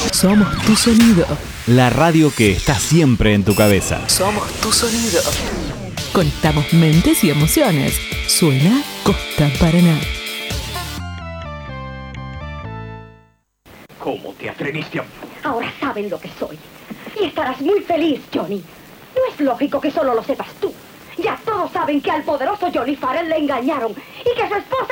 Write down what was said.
Somos tu sonido. La radio que está siempre en tu cabeza. Somos tu sonido. Conectamos mentes y emociones. Suena Costa Paraná. ¿Cómo te atreviste a...? Ahora saben lo que soy. Y estarás muy feliz, Johnny. No es lógico que solo lo sepas tú. Ya todos saben que al poderoso Johnny Farrell le engañaron y que su esposa